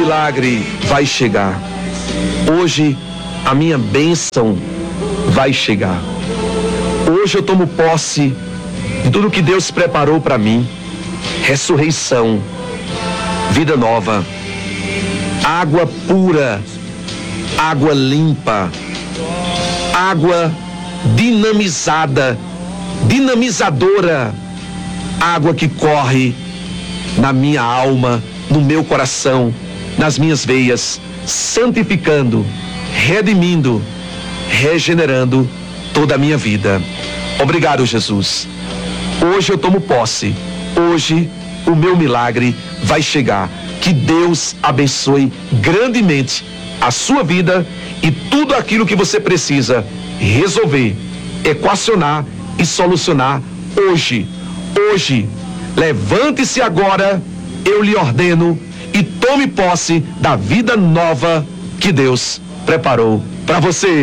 milagre vai chegar. Hoje a minha bênção vai chegar. Hoje eu tomo posse de tudo que Deus preparou para mim. Ressurreição, vida nova, água pura, água limpa, água dinamizada, dinamizadora, água que corre na minha alma, no meu coração, nas minhas veias, santificando, redimindo, regenerando toda a minha vida. Obrigado, Jesus. Hoje eu tomo posse. Hoje o meu milagre vai chegar. Que Deus abençoe grandemente a sua vida e tudo aquilo que você precisa resolver, equacionar e solucionar hoje. Hoje, levante-se agora, eu lhe ordeno, e tome posse da vida nova que Deus preparou para você.